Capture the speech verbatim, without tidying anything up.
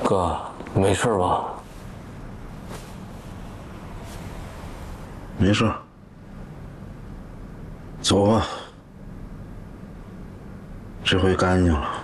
哥，没事吧？ 没事，走吧，这回干净了。